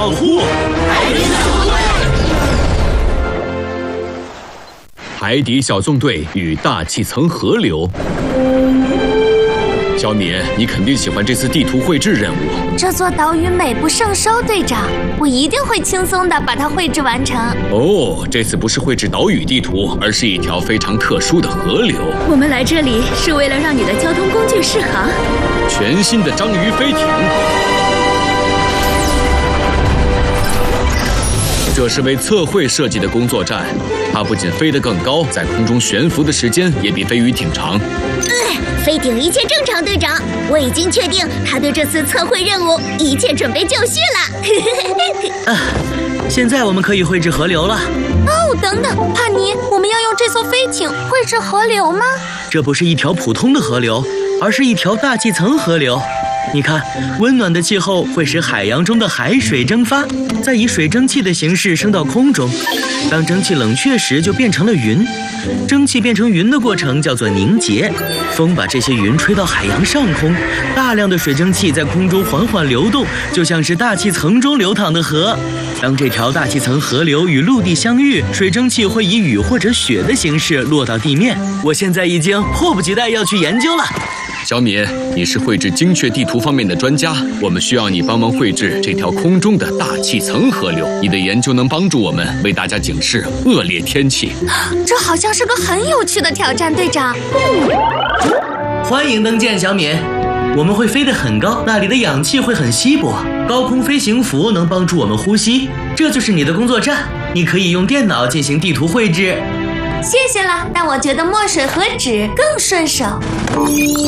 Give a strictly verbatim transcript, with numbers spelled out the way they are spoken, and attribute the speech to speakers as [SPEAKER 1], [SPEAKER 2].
[SPEAKER 1] 护
[SPEAKER 2] 海底小纵队。
[SPEAKER 3] 海底小纵队与大气层河流。小敏，你肯定喜欢这次地图绘制任务。
[SPEAKER 4] 这座岛屿美不胜收，队长，我一定会轻松地把它绘制完成。
[SPEAKER 3] 哦，这次不是绘制岛屿地图，而是一条非常特殊的河流。
[SPEAKER 5] 我们来这里是为了让你的交通工具适航。
[SPEAKER 3] 全新的章鱼飞艇，这是为测绘设计的工作站。它不仅飞得更高，在空中悬浮的时间也比飞鱼艇长。
[SPEAKER 6] 嗯，飞艇一切正常，队长。我已经确定他对这次测绘任务一切准备就绪了。
[SPEAKER 1] 啊，现在我们可以绘制河流了。
[SPEAKER 4] 哦，等等，帕尼，我们要用这艘飞艇绘制河流吗？
[SPEAKER 1] 这不是一条普通的河流，而是一条大气层河流。你看，温暖的气候会使海洋中的海水蒸发，再以水蒸气的形式升到空中。当蒸汽冷却时，就变成了云。蒸汽变成云的过程叫做凝结。风把这些云吹到海洋上空，大量的水蒸气在空中缓缓流动，就像是大气层中流淌的河。当这条大气层河流与陆地相遇，水蒸气会以雨或者雪的形式落到地面。我现在已经迫不及待要去研究了。
[SPEAKER 3] 小敏，你是绘制精确地图方面的专家，我们需要你帮忙绘制这条空中的大气层河流。你的研究能帮助我们为大家警示恶劣天气。
[SPEAKER 4] 这好像是个很有趣的挑战，队长。
[SPEAKER 1] 欢迎登舰，小敏。我们会飞得很高，那里的氧气会很稀薄。高空飞行服能帮助我们呼吸。这就是你的工作站，你可以用电脑进行地图绘制。
[SPEAKER 4] 谢谢了，但我觉得墨水和纸更顺手。